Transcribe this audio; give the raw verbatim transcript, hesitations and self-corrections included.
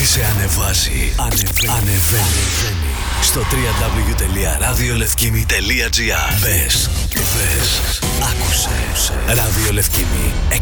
Ό,τι σε ανεβάζει, ανεβαίνει. Ανεβαίνει. Στο double-u double-u double-u τελεία ραδιολευκήμι τελεία τζι άρ. Μπες, μπες, άκουσε. Ραδιολευκήμι